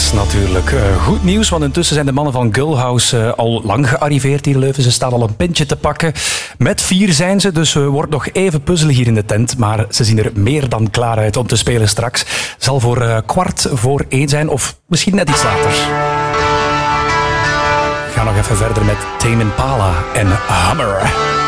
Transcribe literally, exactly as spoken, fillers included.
is natuurlijk uh, goed nieuws, want intussen zijn de mannen van Gullhouse uh, al lang gearriveerd hier in Leuven. Ze staan al een pintje te pakken. Met vier zijn ze, dus uh, wordt nog even puzzelen hier in de tent. Maar ze zien er meer dan klaar uit om te spelen straks. Zal voor uh, kwart voor één zijn, of misschien net iets later. We gaan nog even verder met Tame Impala en Hammer.